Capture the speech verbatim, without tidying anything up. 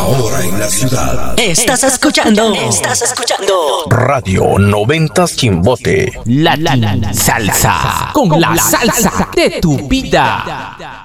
Ahora en la ciudad. Estás escuchando. Estás escuchando. Radio noventas Chimbote. La, la, la, la salsa. Con, con la, la salsa, salsa de tu vida.